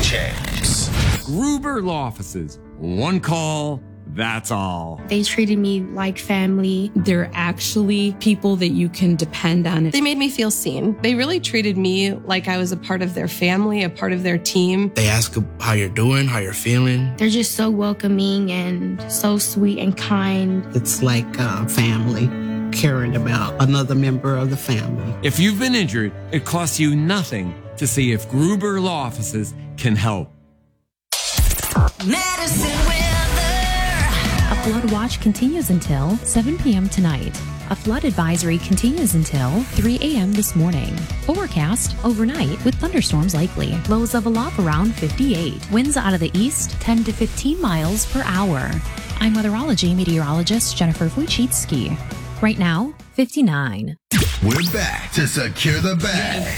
James. Gruber Law Offices. One call, that's all. They treated me like family. They're actually people that you can depend on. They made me feel seen. They really treated me like I was a part of their family, a part of their team. They ask how you're doing, how you're feeling. They're just so welcoming and so sweet and kind. It's like family, caring about another member of the family. If you've been injured, it costs you nothing to see if Gruber Law Offices can help. Medicine Weather. A flood watch continues until 7 p.m. tonight. A flood advisory continues until 3 a.m. this morning. Forecast overnight with thunderstorms likely. Lows level off around 58. Winds out of the east 10 to 15 miles per hour. I'm weatherology meteorologist Jennifer Wojcicki. Right now, 59. We're back to Secure the Bag.